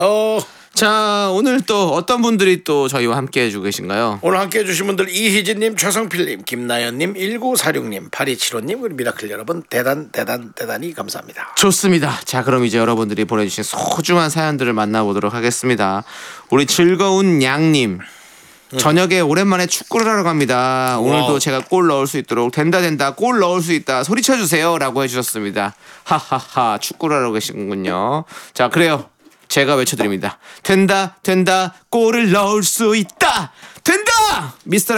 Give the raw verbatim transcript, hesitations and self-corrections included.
어, 자, 오늘 또 어떤 분들이 또 저희와 함께 해주고 계신가요? 오늘 함께 해주신 분들 이희진님, 최성필님, 김나연님, 일구사육님, 팔이칠오님, 그리고 미라클 여러분 대단 대단 대단히 감사합니다. 좋습니다. 자, 그럼 이제 여러분들이 보내주신 소중한 사연들을 만나보도록 하겠습니다. 우리 즐거운 양님. 저녁에 오랜만에 축구를 하러 갑니다. 오늘도 와우. 제가 골 넣을 수 있도록 된다 된다 골 넣을 수 있다 소리쳐 주세요 라고 해주셨습니다. 하하하 축구를 하러 계시군요. 자, 그래요. 제가 외쳐드립니다. 된다 된다 골을 넣을 수 있다 된다 미스터